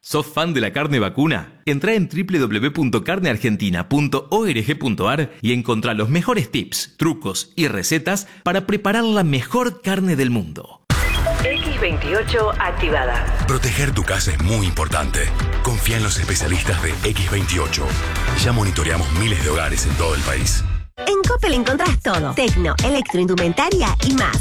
¿Sos fan de la carne vacuna? Entrá en www.carneargentina.org.ar y encontrá los mejores tips, trucos y recetas para preparar la mejor carne del mundo. X28 activada. Proteger tu casa es muy importante. Confía en los especialistas de X28. Ya monitoreamos miles de hogares en todo el país. En Coppel encontrás todo: tecno, electroindumentaria y más.